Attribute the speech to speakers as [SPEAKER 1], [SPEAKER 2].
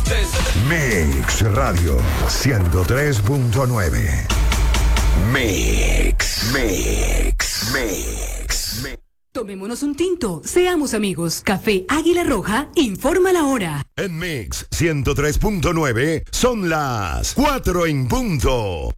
[SPEAKER 1] Mix Radio 103.9. Mix.
[SPEAKER 2] Tomémonos un tinto, seamos amigos. Café Águila Roja, informa la hora.
[SPEAKER 1] En Mix 103.9 son las 4 en punto.